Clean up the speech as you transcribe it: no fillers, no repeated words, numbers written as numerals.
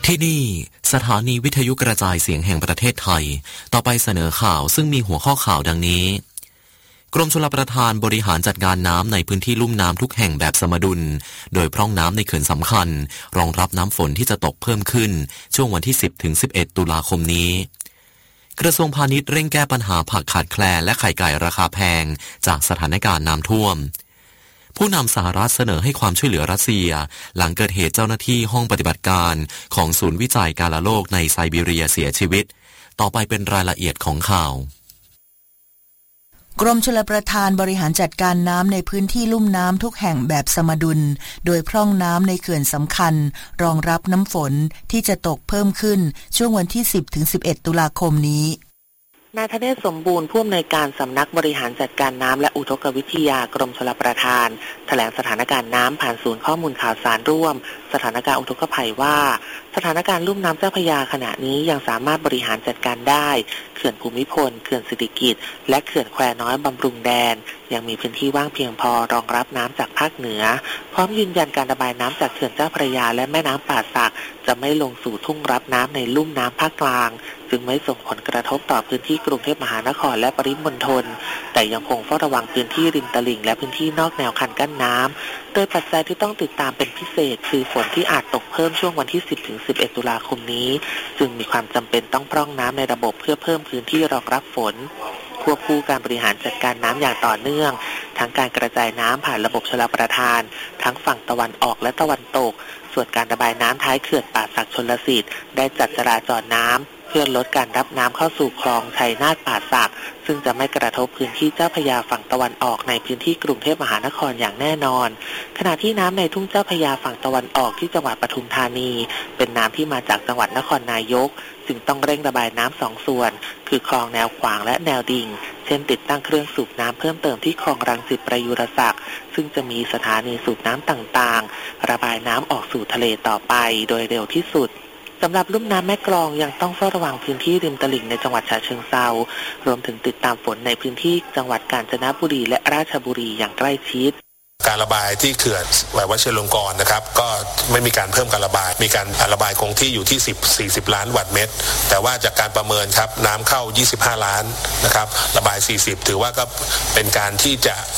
ที่นี่สถานีวิทยุกระจายเสียงแห่งประเทศไทยต่อไปเสนอข่าวซึ่งมีหัวข้อข่าวดังนี้กรมชลประทานบริหารจัดการน้ำในพื้นที่ลุ่มน้ำทุกแห่งแบบสมดุลโดยพร่องน้ำในเขื่อนสำคัญรองรับน้ำฝนที่จะตกเพิ่มขึ้นช่วงวันที่ 10-11 ตุลาคมนี้กระทรวงพาณิชย์เร่งแก้ปัญหาผักขาดแคลนและไข่ไก่ราคาแพงจากสถานการณ์น้ำท่วมผู้นำสหรัฐเสนอให้ความช่วยเหลือรัสเซียหลังเกิดเหตุเจ้าหน้าที่ห้องปฏิบัติการของศูนย์วิจัยกาฬโรคในไซบีเรียเสียชีวิตต่อไปเป็นรายละเอียดของข่าวกรมชลประทานบริหารจัดการน้ำในพื้นที่ลุ่มน้ำทุกแห่งแบบสมดุลโดยพร่องน้ำในเขื่อนสำคัญรองรับน้ำฝนที่จะตกเพิ่มขึ้นช่วงวันที่ 10-11 ตุลาคมนี้นายธเนศสมบูรณ์ผู้อำนวยการสำนักบริหารจัดการน้ำและอุทกวิทยากรมชลประทานแถลงสถานการณ์น้ำผ่านศูนย์ข้อมูลข่าวสารร่วมสถานการณ์อุทกภัยว่าสถานการณ์ลุ่มน้ำเจ้าพระยาขณะนี้ยังสามารถบริหารจัดการได้เขื่อนภูมิพลเขื่อนสิริกิติ์และเขื่อนแควน้อยบำรุงแดนยังมีพื้นที่ว่างเพียงพอรองรับน้ำจากภาคเหนือพร้อมยืนยันการระบายน้ำจากเขื่อนเจ้าพระยาและแม่น้ำป่าสักจะไม่ลงสู่ทุ่งรับน้ำในลุ่มน้ำภาคกลางจึงไม่ส่งผลกระทบต่อพื้นที่กรุงเทพมหานครและปริมณฑลแต่ยังคงเฝ้าระวังพื้นที่ริมตลิ่งและพื้นที่นอกแนวคันกั้นน้ำโดยปัจจัยที่ต้องติดตามเป็นพิเศษคือฝนที่อาจตกเพิ่มช่วงวันที่ 10-11 ตุลาคมนี้จึงมีความจำเป็นต้องพร่องน้ำในระบบเพื่อเพิ่มพื้นที่รองรับฝนควบคู่การบริหารจัดการน้ำอย่างต่อเนื่องทั้งการกระจายน้ำผ่านระบบชลประทานทั้งฝั่งตะวันออกและตะวันตกส่วนการระบายน้ำท้ายเขื่อนป่าสักชลสิทธิ์ได้จัดจราจรน้ำเพื่อลดการรับน้ำเข้าสู่คลองชัยนาทป่าสักซึ่งจะไม่กระทบพื้นที่เจ้าพระยาฝั่งตะวันออกในพื้นที่กรุงเทพมหานครอย่างแน่นอนขณะที่น้ำในทุ่งเจ้าพระยาฝั่งตะวันออกที่จังหวัดปทุมธานีเป็นน้ำที่มาจากจังหวัดนครนายกจึงต้องเร่งระบายน้ำ2ส่วนคือคลองแนวขวางและแนวดิ่งเช่นติดตั้งเครื่องสูบน้ำเพิ่มเติมที่คลองรังสิตประยุรศักดิ์ซึ่งจะมีสถานีสูบน้ำต่างๆระบายน้ำออกสู่ทะเลต่อไปโดยเร็วที่สุดสำหรับลุ่มน้ำแม่กลองยังต้องเฝ้าระวังพื้นที่ริมตลิ่งในจังหวัดฉะเชิงเทรารวมถึงติดตามฝนในพื้นที่จังหวัดกาญจนบุรีและราชบุรีอย่างใกล้ชิดการระบายที่เขื่อนวชิรลงกรณ์นะครับก็ไม่มีการเพิ่มการระบายมีการระบายคงที่อยู่ที่40 ล้านวัตต์เมตรแต่ว่าจากการประเมินครับน้ำเข้า25 ล้านนะครับระบาย40ถือว่าก็เป็นการที่จะ